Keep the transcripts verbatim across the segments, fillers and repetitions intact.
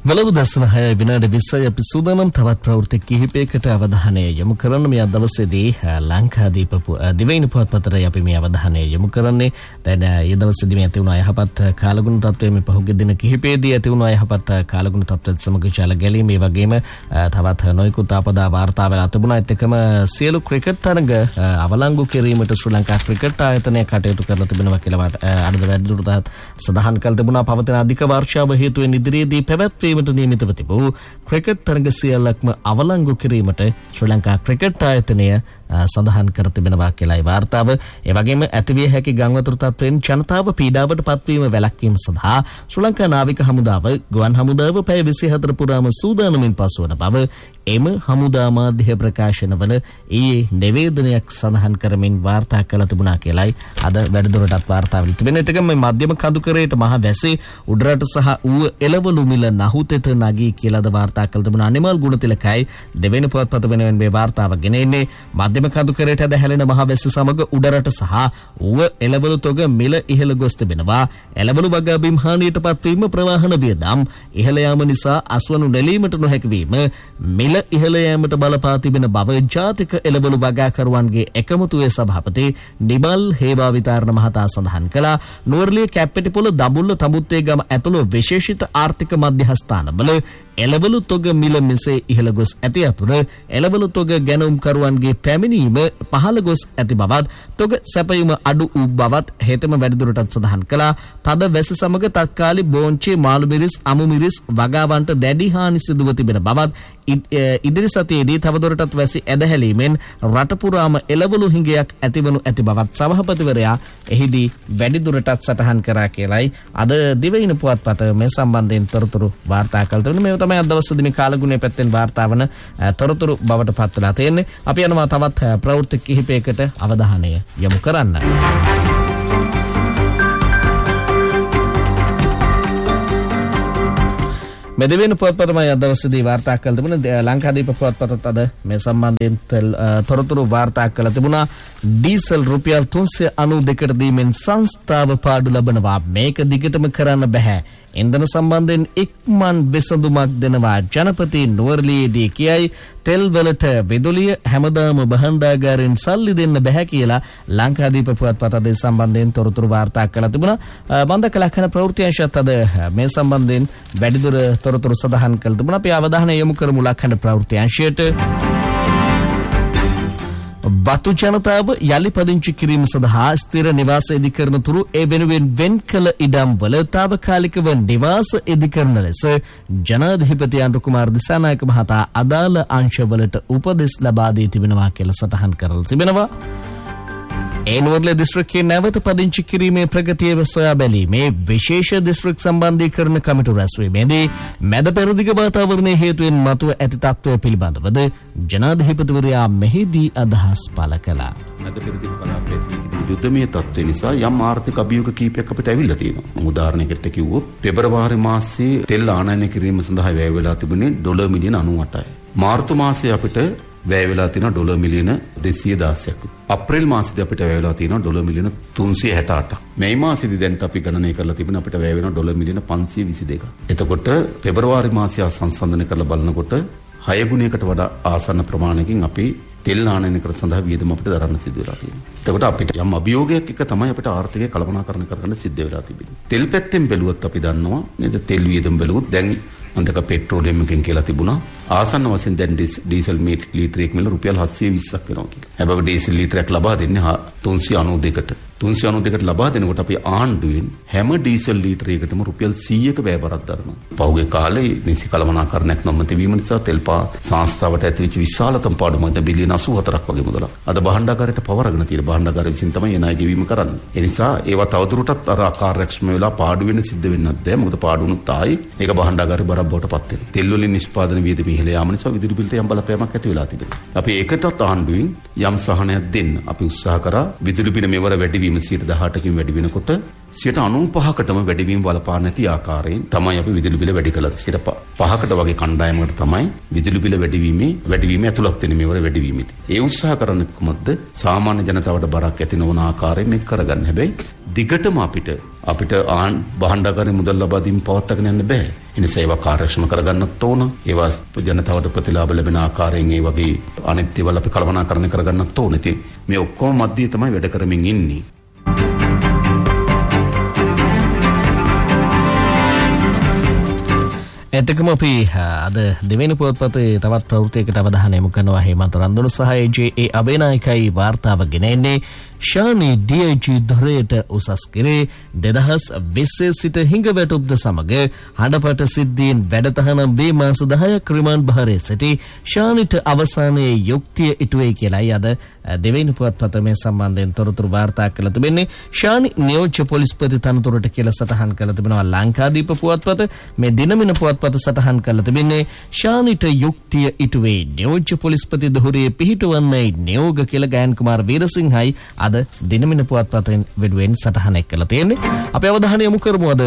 වලව් දසන හය විනාඩි විස්සයි අපි සූදානම් තවත් ප්‍රවෘත්ති කිහිපයකට අවධානය යොමු කරන්න. මේ දවසේදී ලංකාදීප දිවයින පුවත්පතට අපි මේ අවධානය යොමු කරන්නේ. දැන් මේ දවසේදී මේ ඇති වුණ යහපත් කාලගුණ තත්ත්වයේ මේ පහුගිය දින කිහිපයේදී ඇති වුණ යහපත් කාලගුණ තත්ත්වයත් සමග චාල ගැලීම, මේ වගේම තවත් නොයෙකුත් ආපදා වාර්තා වෙලා තිබුණා. ඒත් එකම සියලු ක්‍රිකට් තරඟ අවලංගු කිරීමට ශ්‍රී ලංකා ක්‍රිකට් ආයතනය කටයුතු කරලා තිබෙනවා කියලා අද වැඩිදුරටත් සඳහන් කළ තිබුණා. පවතින අධික වර්ෂාව හේතුවෙන් ඉදිරියේදී පැවැත්වීමට නියමිතව තිබූ ක්‍රිකට් තරඟ සියල්ලක්ම අවලංගු කිරීමට ශ්‍රී ලංකා ක්‍රිකට් ආයතනය සඳහන් කර තිබෙනවා කියලායි වාර්තාව. ඒ වගේම ඇතිවිය හැකි ගංවතුරු තත්ත්වයෙන් ජනතාව පීඩාවට පත්වීම වැළැක්වීම සඳහා ශ්‍රී ලංකා නාවික හමුදාව ගුවන් හමුදාව පැය විසිහතර පුරාම සූදානමින් පසුවන බව එම හමුදා මාධ්‍ය ප්‍රකාශනවල ඊයේ නිවේදනයක් සඳහන් කරමින් වාර්තා කළ තිබුණා කියලායි අද වැඩිදුරටත් වාර්තා වෙලා තිබෙනවා. ඒකම මේ මධ්‍යම කඳුකරේට මහ වැසේ උඩරට සහ ඌව එළවලු මිල නහුතෙත නගී කියලාද වාර්තා කළ තිබුණා. අනිමල් ගුණතිලකයි දෙවෙනි පුවත්පත වෙනුවෙන් මේ වාර්තාව ගෙනෙන්නේ. මධ්‍යම කඳුකරේට ඇද හැලෙන මහ වැස්ස සමග උඩරට සහ ඌව එළවලු තොග මිල ඉහළ ගොස් තිබෙනවා. එළවලු වගා බිම් හානියට පත්වීම, ප්‍රවාහන වියදම් ඉහළ යාම නිසා අස්වනු නෙලීමට නොහැකි වීම, මිල ඉහළ යාමට බලපා තිබෙන බව ජාතික එළවලු වගාකරුවන්ගේ එකමුතුවේ සභාපති නිමල් හේවා විතාරණ මහතා සඳහන් කළා. නුවරඑළිය කැප්පෙටිපොළ දඹුල්ල තඹුත්තේ ගම ඇතුළු විශේෂිත ආර්ථික මධ්‍යස්ථානවල එළවලු තොග මිල මෙසේ ඉහළ ගොස් ඇති අතුර එළවලු තොග ගැනුම්කරුවන්ගේ පැමිණීම පහළ ගොස් ඇති බවත්, තොග සැපයීම අඩු වූ බවත් හේතම වැඩිදුරටත් සඳහන් කළා. තද වැස සමග තත්කාලී බෝංචි, මාළු මිරිස්, අමු මිරිස් වගාවන්ට දැඩි හානි සිදුව තිබෙන බවත්, ඉදිරි සතියේදී තවදුරටත් වැසි ඇදහැලීමෙන් රට පුරාම එළවලු හිඟයක් ඇතිවනු ඇති බවත් සභාපතිවරයා එහිදී වැඩිදුරටත් සටහන් කරා කියලායි අද දිවයින පුවත්පත මේ සම්බන්ධයෙන් තොරතුරු වාර්තා කළ තිබෙනවා. මේ තමයි අද දවසේදී මේ කාලගුණය පැත්තෙන් වාර්තා වන තොරතුරු බවට පත් වෙලා තියෙන්නේ. අපි යනවා තවත් ප්‍රවෘත්ති කිහිපයකට අවධානය යොමු කරන්න. මේ දෙවෙනි පුවත්පතමයි අද දවසේදී වාර්තා කළ තිබුණ. ලංකාදීප පුවත්පතත් අද මේ සම්බන්ධයෙන් තොරතුරු වාර්තා කළ තිබුණා. ඩීසල් රුපියල් තුන්සිය අනූදෙකට දීමෙන් සංස්ථාව පාඩු ලබනවා. මේක දිගටම කරන්න බෑ. ඉන්ධන සම්බන්ධයෙන් ඉක්මන් විසඳුමක් දෙනවා ජනපති නුවරඑළියේදී කියයි. තෙල් වලට විදුලිය හැමදාම භාණ්ඩාගාරයෙන් සල්ලි දෙන්න බෑ කියලා ලංකාදීප පුවත්පත අද සම්බන්ධයෙන් තොරතුරු වාර්තා කළා තිබුණා. බන්ධක ලක්ෂණ ප්‍රවෘත්ති අංශයත් අද මේ සම්බන්ධයෙන් වැඩිදුර තොරතුරු සඳහන් කළ තිබුණා. අපි අවධානය යොමු කරමු ලක්ෂණ ප්‍රවෘත්ති අංශයට. වතු ජනතාව යලි පදිංචි කිරීම සඳහා ස්ථිර නිවාස ඉදිකරන තුරු ඒ වෙනුවෙන් වෙන් කළ ඉඩම් වල තාවකාලිකව නිවාස ඉදිකරන ලෙස ජනාධිපති අනුර කුමාර දිසානායක මහතා අදාළ අංශවලට උපදෙස් ලබා දී තිබෙනවා කියලා සටහන් කරලා තිබෙනවා. ඒ නුවරඑළිය දිස්ත්‍රික්කයේ නැවත පදිංචි කිරීමේ ප්‍රගතිය සොයා බැලීමේ විශේෂ දිස්ත්‍රික් සම්බන්ධීකරණ කමිටු රැස්වීමේදී මැද පෙරදිග වාතාවරණයේ හේතුවෙන් මතුව ඇති තත්ත්වය පිළිබඳවද ජනාධිපතිවරයා මෙහිදී අදහස් පළ කළා. මැද පෙරදිග කලාපයේ යුද්ධමය තත්ත්වය නිසා යම් ආර්ථික අභියෝග කීපයක් අපිට ඇවිල්ලා තියෙනවා. උදාහරණයකට කිව්වොත් පෙබරවාරි මාසයේ තෙල් ආනයනය කිරීම සඳහා වැය වෙලා තිබුණේ ඩොලර් මිලියන අනූඅටයි. මාර්තු මාසයේ අපිට වැය වෙලා තියෙනවා ඩොලර් මිලියන දෙසිය දාසයක්. අප්‍රේල් මාසෙදී අපිට වැය වෙලා තියෙනවා ඩොලර් මිලියන තුන්සිය හැටඅටක්. මේ මාසෙදී දැන් අපි ගණනය කරලා තිබෙන අපිට වැය වෙනවා ඩොලර් මිලියන පන්සිය විසි දෙකක්. එතකොට පෙබරවාරි මාසය සංසන්දනය කරලා බලනකොට හය ගුණයකට වඩා ආසන්න ප්‍රමාණයකින් අපි තෙල් ආනයනය කර සඳහා වියදම අපිට දරන්න සිදු වෙලා තියෙනවා. එතකොට අපිට යම් අභියෝගයක් එක තමයි අපිට ආර්ථිකය කළමනාකරණය කරගන්න සිද්ධ වෙලා තිබෙන්නේ. තෙල් පැත්තෙන් බැලුවත් අපි දන්නවා නේද, තෙල් වියදම බැලුවොත් දැන් අන්දක පෙට්‍රෝලියම් එකෙන් කියලා තිබුණා ආසන්න වශයෙන් දැන් ඩීසල් ලීටරයක් මිල රුපියල් හත්සිය විස්සක් වෙනවා කියලා. හැබැයි ඩීසල් ලීටරයක් ලබා දෙන්නේ තුන්සිය අනූදෙකට. තුන්සිය අනූදෙකට ලබා දෙනකොට අපි ආණ්ඩුවෙන් හැම ඩීසල් ලීටරයකටම රුපියල් සීයක වැය බරක් දරනවා. පහුගිය කාලේ නිසි කළමනාකරණයක් නොමැතිවීම නිසා තෙල් පා සංස්ථාවට ඇතිවෙච්ච විශාලතම පාඩු මොකද බිලියන අසූ හතරක් වගේ මුදලක්. අද භාණ්ඩාගාරයට පවරගෙන තියෙන භාණ්ඩාගාරය විසින් තමයි එනයි ගෙවීම කරන්නේ. ඒ නිසා ඒවා තවදුරටත් අර අකාර්යක්ෂම වෙලා පාඩු වෙන්න සිද්ධ වෙන්නත් බෑ. මොකද පාඩුනුත් ආයි ඒක භාණ්ඩාගාරේ බරක් බවට පත් වෙනවා. තෙල් වලින් නිෂ්පාදන වියදම ඉහළ යාම නිසා විදුලි බිලට යම් බලපෑමක් ඇති වෙලා තිබෙනවා. අපි ඒකටත් ආණ්ඩුවෙන් යම් සහනයක් දෙන්න අපි උත්සාහ කරා. විදුලි බිල මෙවර වැඩි වීම සියයට දහඅටකින් වැඩි වෙනකොට සියයට අනූපහකටම වැඩිවීම බලපාන නැති ආකාරයෙන් තමයි අපි විදුලි බිල වැඩි කළා. සියයට පහකට වගේ කණ්ඩායමකට තමයි විදුලි බිල වැඩිවීමේ වැඩිවීම ඇතුළත් වෙන මේවල වැඩිවීමෙදී. ඒ උත්සාහ කරන්නේ කොහොමද? සාමාන්‍ය ජනතාවට බරක් ඇති නොවන ආකාරයෙන් මේක කරගන්න. හැබැයි දිගටම අපිට අපිට ආන් භාණ්ඩාගාරේ මුදල් ලබා දීම පවත්වාගෙන යන්න බෑ. ඒ නිසා ඒවා කාර්යක්ෂම කරගන්නත් ඕන. ඒවා ජනතාවට ප්‍රතිලාභ ලැබෙන ආකාරයෙන් ඒ වගේ අනිත් දේවල් අපි කළමනාකරණය කරගන්නත් ඕන. ඉතින් මේ ඔක්කොම මැදදී තමයි වැඩ කරමින් ඉන්නේ. එතකම අපි අද දෙවෙනි පුවත්පතේ තවත් ප්‍රවෘත්තියකට අවධානය යොමු කරනවා. හේමන්ත රන්දුන සහ ජේ ඒ අබේනායකයි වාර්තාව ගෙන එන්නේ. ශානි ඩී අයි ජී ධරයට උසස් කරේ දෙදහස් විස්සේ සිට හිඟවැටුප්ද සමග හඬපට සිද්ධීන් වැඩතහනම් වේ මාස දහයක් රිමාන්ඩ් භාරයේ සිටි ශානිට අවසානයේ යුක්තිය ඉටුවේ කියලායි අද දෙවෙනි පුවත්පත මේ සම්බන්ධයෙන් තොරතුරු වාර්තා කළ තිබෙන්නේ. ශානි නියෝජ්‍ය පොලිස්පති තනතුරට කියලා සටහන් කළ තිබෙනවා ලංකාදීප පුවත්පත. මේ දිනමින පුවත්පත සටහන් කළ තිබෙන්නේ ශානිට යුක්තිය ඉටුවේ නියෝජ්‍ය පොලිස්පති ධුරයේ පිහිටවන්නේ නියෝග කියලා ගයන් කුමාර වීරසිංහයි අද දිනමින පුවත්පතෙන් වෙනුවෙන් සටහන එක්කලා තියෙන්නේ. අපි අවධානය යොමු කරමු අද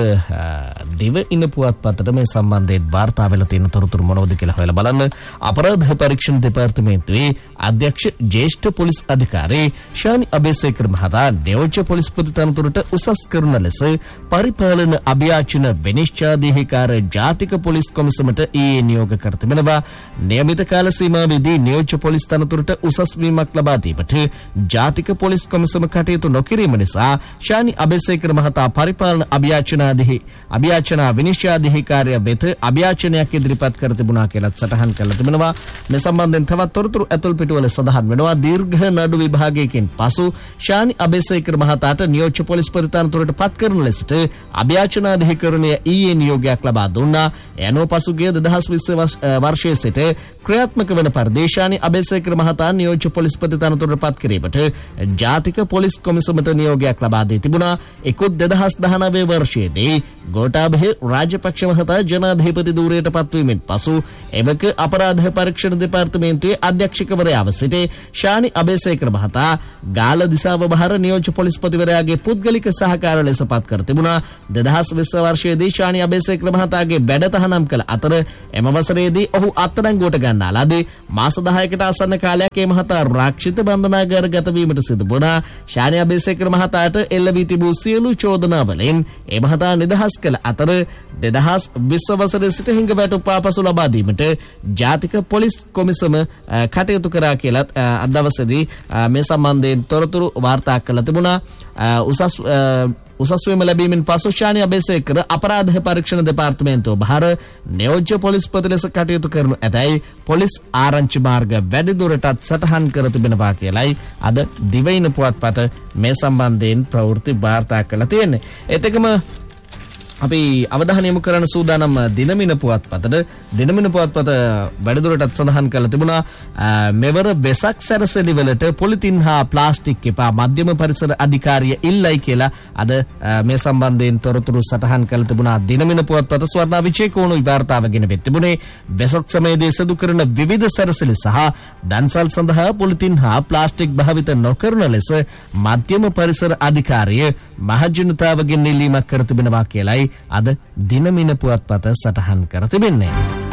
දෙවෙනි පුවත්පතට මේ සම්බන්ධයෙන් වාර්තා වෙලා තියෙන තොරතුරු මොනවද කියලා හොයලා බලන්න. අපරාධ පරීක්ෂණ දෙපාර්තමේන්තුවේ අධ්‍යක්ෂ ජ්‍යෙෂ්ඨ පොලිස් අධිකාරී ශානි අබේසේකර මහතා නියෝජ්‍ය පොලිස්පති තනතුරට උසස් කරන ලෙස පරිපාලන අභියාචන විනිශ්චයාධිකාර ජාතික පොලිස් කොමිසමට ඊයේ නියෝග කර තිබෙනවා. නියමිත කාල සීමාවෙදී නියෝජ්‍ය පොලිස් තනතුරට උසස් වීමක් ලබා දීමට ජාතික පොලිස් කොමිසම කටයුතු නොකිරීම නිසා ශානි අබේසේකර මහතා පරිපාලන අභියාචනාධිහි අභියාචනා විනිශ්චයාධිකාරිය වෙත අභියාචනයක් ඉදිරිපත් කර තිබුණා කියලා සටහන් කරලා තිබෙනවා. මේ සම්බන්ධයෙන් තවත් තොරතුරු ඇතුල් පිටුවල සඳහන් වෙනවා. දීර්ඝ නඩු විභාගයකින් පසු ශානි අබේසේකර මහතාට නියෝජ්‍ය පොලිස්පති තනතුරට පත් කරන ලෙසට අභියාචනාධිකරණය ඊයේ නියෝගයක් ලබා දුන්නා. එනෝ පසුගිය දෙදහස් විස්ස වර්ෂයේ සිට ක්‍රියාත්මක වන පරිදි ශානි අබේසේකර මහතා නියෝජ්‍ය පොලිස්පති තනතුරට පත් කිරීමට ජාතික පොලිස් කොමිසමට නියෝගයක් ලබා දී තිබුණා. එකුත් දෙදහස් දහනවය වර්ෂයේදී ගෝඨාභය රාජපක්ෂ මහතා ජනාධිපති ධූරයට පත්වීමෙන් පසු එවක අපරාධ පරීක්ෂණ දෙපාර්තමේන්තුවේ අධ්‍යක්ෂකවරයාව සිටි ශානි අබේසේකර මහතා ගාල දිසාව බහර නියෝජ්‍ය පොලිස්පතිවරයාගේ පුද්ගලික සහකාර ලෙස පත් කර තිබුණා. දෙදහස් විස්ස වර්ෂයේදී ශානි අබේසේකර මහතාගේ බැඩ තහනම් කළ අතර එම වසරේදී ඔහු අත්අඩංගුවට ගන්නා ලදී. මාස දහයකට ආසන්න කාලයක් මේ මහතා රාක්ෂිත බන්ධනාගාරගත වීමට සිදු වුණා. ශානි අබේසේකර මහතාට එල්ල වී තිබූ සියලු චෝදනාවලින් ඒ මහතා නිදහස් කළ අතර දෙදහස් විස්ස වසරේ සිට හිඟවැටුප් ආපසු ලබා දීමට ජාතික පොලිස් කොමිසම කටයුතු කරා කියලා අද දවසේදී මේ සම්බන්ධයෙන් තොරතුරු වාර්තා කළ තිබුණා. උසස් උසස් වීම ලැබීමෙන් පසු ශානි අබේසේකර අපරාධ පරීක්ෂණ දෙපාර්තමේන්තුව බහර නියෝජ්‍ය පොලිස්පති ලෙස කටයුතු කරනු ඇතැයි පොලිස් ආරංචි මාර්ග වැඩිදුරටත් සටහන් කර තිබෙනවා කියලයි අද දිවයින පුවත්පත මේ සම්බන්ධයෙන් ප්‍රවෘත්ති වාර්තා කළා තියෙන්නේ. එතකම අපි අවධානය යොමු කරන සූදානම් දිනමින පුවත්පතට දිනමින පුවත්පත වැඩිදුරටත් සඳහන් කරලා තිබුණා මෙවර වෙසක් සැරසෙලි වලට පොලිතින් හා ප්ලාස්ටික් එපා මධ්‍යම පරිසර අධිකාරිය ඉල්ලයි කියලා අද මේ සම්බන්ධයෙන් තොරතුරු සටහන් කරලා තිබුණා. දිනමින පුවත්පත ස්වර්ණා විචේකෝණු විවාර්තාව ගෙන වෙත් තිබුණේ වෙසක් සමයේදී සිදු කරන විවිධ සැරසෙලි සහ දන්සල් සඳහා පොලිතින් හා ප්ලාස්ටික් භාවිත නොකරන ලෙස මධ්‍යම පරිසර අධිකාරිය මහජනතාවගෙන් ඉල්ලීමක් කර තිබෙනවා කියලායි අද දිනමින පුවත්පත සටහන් කර තිබෙන්නේ.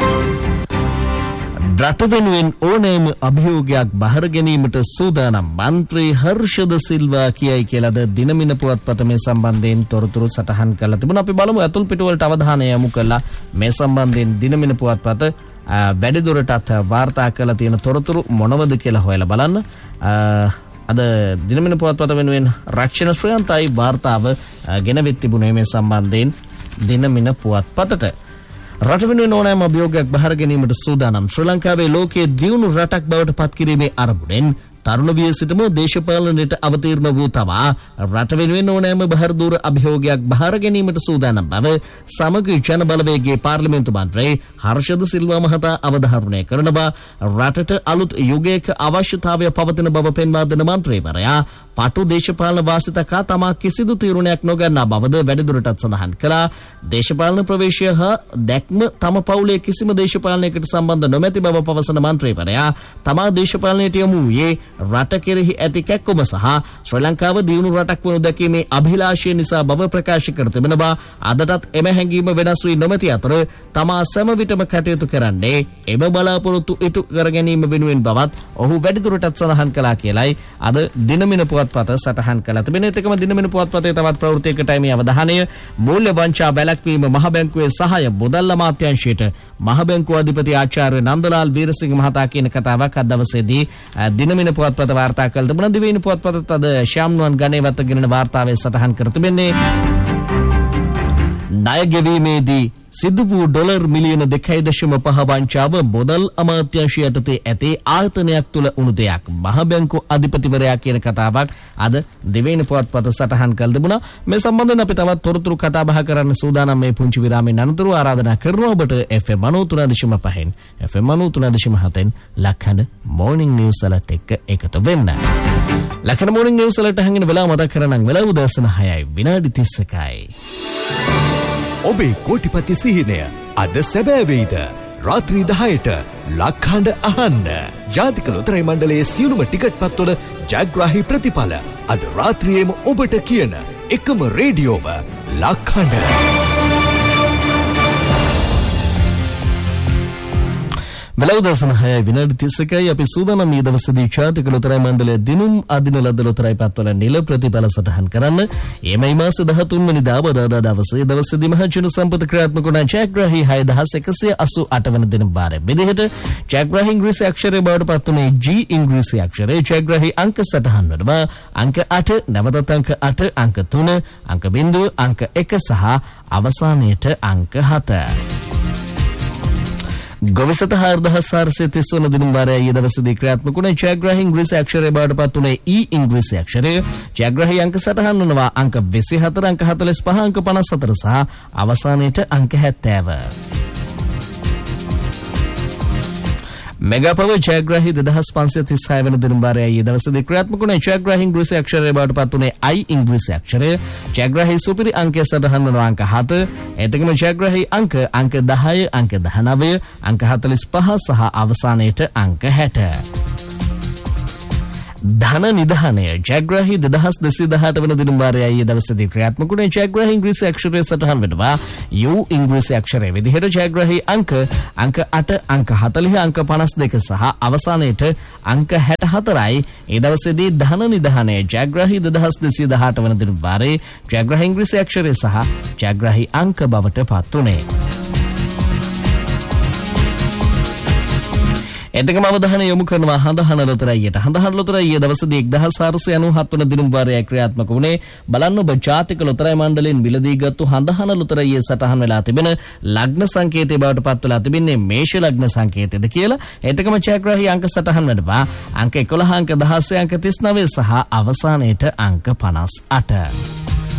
රට වෙනුවෙන් ඕනෑම අභියෝගයක් බහර ගැනීමට සූදානම් මන්ත්‍රී හර්ෂද සිල්වා කියයි කියලාද දිනමින පුවත්පත මේ සම්බන්ධයෙන් තොරතුරු සටහන් කරලා තිබුණා. අපි බලමු ඇතුල් පිටුවලට අවධානය යොමු කළා මේ සම්බන්ධයෙන් දිනමින පුවත්පත වැඩිදුරටත් වාර්තා කරලා තියෙන තොරතුරු මොනවද කියලා හොයලා බලන්න. අද දිනමින පුවත්පත වෙනුවෙන් රක්ෂණ ශ්‍රයන්තයි වාර්තාව ගෙනවෙත් තිබුණේ මේ සම්බන්ධයෙන් දිනමින පුවත්පතට. රට වෙනුවෙන් ඕනෑම අභියෝගයක් බහර ගැනීමට සූදානම් ශ්‍රී ලංකාවේ ලෝකයේ දියුණු රටක් බවට පත් කිරීමේ අරමුණෙන් තරුණ විය සිටම දේශපාලනයට අවතීර්ණ වූ තවා රට වෙනුවෙන් ඕනෑම බහර දූර අභියෝගයක් බහර ගැනීමට සූදානම් බව සමග ජන බලවේගයේ පාර්ලිමේන්තු මන්ත්‍රී හර්ෂද සිල්වා මහතා අවධාරණය කරනවා. රටට අලුත් යුගයක අවශ්‍යතාවය පවතින බව පෙන්වා දෙන මන්ත්‍රීවරයා පටු දේශපාලන වාසිතකා තමා කිසිදු තීරණයක් නොගන්නා බවද වැඩිදුරටත් සඳහන් කළා. දේශපාලන ප්‍රවේශය හා දැක්ම තම පවුලේ කිසිම දේශපාලනයකට සම්බන්ධ නොමැති බව පවසන මන්ත්‍රීවරයා තමා දේශපාලනයට යොමු වූයේ රට කෙරෙහි ඇති කැක්කුම සහ ශ්‍රී ලංකාව දියුණු රටක් වනු දැකීමේ අභිලාෂය නිසා බව ප්‍රකාශ කර තිබෙනවා. අදටත් එම හැඟීම වෙනස් වී නොමැති අතර තමා සෑම විටම කටයුතු කරන්නේ එම බලාපොරොත්තු ඉටු කර ගැනීම වෙනුවෙන් බවත් ඔහු වැඩිදුරටත් සඳහන් කළා කියලයි අද දිනමින පුවත්පත සටහන් කළා තිබෙන. ඒකම දිනමින පුවත්පතේ තවත් ප්‍රවෘත්තියකටයි මේ අවධානය. මූල්‍ය වංචා වැළැක්වීම මහ බැංකුවේ සහාය බොදල්ල අමාත්‍යාංශයට මහ බැංකුව අධිපති ආචාර්ය නන්දලාල් වීරසිංහ මහතා කියන කතාවක් අද දවසේදී දිනමින පුවත්පත වාර්තා කළ තිබුණා. දිවයින පුවත්පතත් අද ශ්‍යාම්නුවන් ගණේවත ගෙනෙන වාර්තාවේ සටහන් කර තිබෙන්නේ ණය ගෙවීමේදී සිදු වූ ඩොලර් මිලියන දෙකයි දශම පහ වංචාව බොදල් අමාත්‍යාංශය යටතේ ඇති ආයතනයක් තුළ වුණු දෙයක්. මහ බැංකු අධිපතිවරයා කියන කතාවක් අද දිවයින පුවත්පත සටහන් කළ තිබුණා. මේ සම්බන්ධයෙන් අපි තවත් තොරතුරු කතා බහ කරන්න සූදානම්. මේ පුංචි විරාමයෙන් අනතුරු ආරාධනා කරනවා ඔබට F M ninety three point five න් F M ninety three point seven න් ලක්හඬ මොර්නිං news වලට එක්ක එකතු වෙන්න. ලක්හඬ මොර්නිං නිවුස් වලට හැංගෙන වෙලාව මතක් කරනම් වෙලාව උදෑසන හයයි විනාඩි තිස්සකයි. ඔබේ කෝටිපති සිහිනය අද සැබෑ වෙයිද? රාත්‍රී දහයට ලක්හඬ අහන්න. ජාතික ලොතරැයි මණ්ඩලයේ සියලුම ටිකට් පත්වල ජයග්‍රාහී ප්‍රතිඵල අද රාත්‍රියේම ඔබට කියන එකම රේඩියෝව ලක්හඬ. වෙලාව උදෑසන හයයි විනාඩි තිස්සකයි. අපි සූදානම් මේ දවසේදී ජාතික ලොතරැයි මණ්ඩලය දිනුම් අදින ලද ලොතරැයි පත්වල නිල ප්‍රතිඵල සටහන් කරන්න. එමයි මාස දහතුන් වෙනිදා බදාදා දවසේ දවසේදී මහජන සම්පත ක්‍රියාත්මක වන ජයග්‍රාහී හය දහස් එකසිය අසූ අට වන දින වාරයේ විදිහට ජයග්‍රාහී ඉංග්‍රීසි අක්ෂරය බවට පත් වුණේ G ඉංග්‍රීසි අක්ෂරය. ජයග්‍රාහී අංක සටහන් වනවා අංක අට, නැවතත් අංක අට, අංක තුන, අංක බිංදුව, අංක එක සහ අවසානයේට අංක හත. ගොවිසත හාරදහස් හාරසිය තිස් වන දින වාරයේ ඊ දවසේදී ක්‍රියාත්මක වුණ ජයග්‍රාහී ඉංග්‍රීසි අක්ෂරය බවට පත් වුණේ E ඉංග්‍රීසි අක්ෂරය. ජයග්‍රාහී අංක සටහන් වනවා අංක විසි හතර, අංක හතළිස් පහ, අංක පනස් හතර සහ අවසානයේට අංක හැත්තෑව. මෙගා පව ජයග්‍රාහී දෙදහස් පන්සිය තිස් හය වන දින වාරයේ ඊ දවසේදී ක්‍රියාත්මක වුණ ජයග්‍රාහී ඉංග්‍රීසි අක්ෂරය බවට පත් වුණේ I ඉංග්‍රීසි අක්ෂරය. ජයග්‍රාහී සුපිරි අංකය සටහන් වන අංක හත. එතකම ජයග්‍රාහී අංක අංක දහය, අංක දහනවය, අංක හතළිස් පහ සහ අවසානයේට අංක හැට. ධන නිධානය ජයග්‍රාහී දෙදහස් දෙසිය දහඅට වන දින වාරයේ ඊ දවසේදී ක්‍රියාත්මක වුණේ ජයග්‍රාහී ඉංග්‍රීසි අක්ෂරය සටහන් වෙනවා U ඉංග්‍රීසි අක්ෂරය විදිහට. ජයග්‍රාහී අංක අංක අට, අංක හතළිහ, අංක පනස් දෙක සහ අවසානයේට අංක හැට හතරයි. ඊ දවසේදී ධන නිධානය ජයග්‍රාහී දෙදහස් දෙසිය දහඅට වන දින වාරයේ ජයග්‍රාහී ඉංග්‍රීසි අක්ෂරය සහ ජයග්‍රාහී අංක බවට පත් වුණේ. එතකම අවධානය යොමු කරනවා හඳහන ලොතරැයියට. හඳහන ලොතරැයිය දවසේදී එක්දහස් හාරසිය අනූහත් වන දින වාරයේ ක්‍රියාත්මක වුණේ. බලන්න ඔබ ජාතික ලොතරැයි මණ්ඩලයෙන් මිලදීගත්තු හඳහන ලොතරැයියේ සටහන් වෙලා තිබෙන ලග්න සංකේතය බවට පත් වෙලා තිබෙන්නේ මේෂ ලග්න සංකේතයද කියලා. එතකම ජයග්‍රාහී අංක සටහන් වෙනවා අංක එකොළහ, අංක දහසය, අංක තිස් නවය සහ අවසානයේට අංක පනස් අට.